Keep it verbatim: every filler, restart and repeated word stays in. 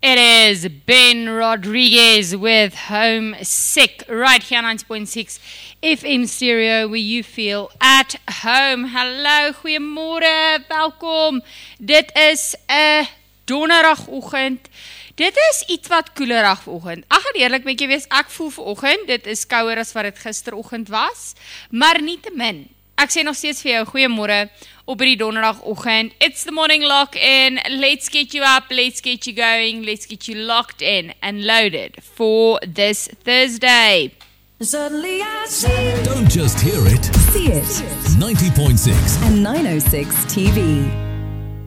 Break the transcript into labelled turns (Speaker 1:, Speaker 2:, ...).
Speaker 1: It is Ben Rodriguez with Homesick right here on ninety point six F M Stereo where you feel at home. Hallo, goeiemôre, welkom. Dit is 'n donderdagoggend. Dit is iets wat koelerig vanoggend. Ag, eerlik met jy wees, ek voel vanoggend, dit is kouer as wat dit gisteroggend was, maar nietemin. Ek sê nog steeds vir jou goeiemôre op hierdie donderdagoggend. It's the morning lock in. Let's get you up, let's get you going, let's get you locked in and loaded for this Thursday.
Speaker 2: Suddenly I see.
Speaker 3: Don't just hear it.
Speaker 2: See it.
Speaker 3: ninety point six
Speaker 2: And nine oh six T V.